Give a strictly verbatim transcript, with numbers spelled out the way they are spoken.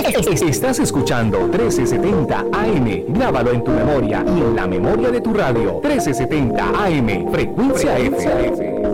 Estás escuchando trece setenta A M. Grábalo en tu memoria y en la memoria de tu radio. trece setenta A M, frecuencia F.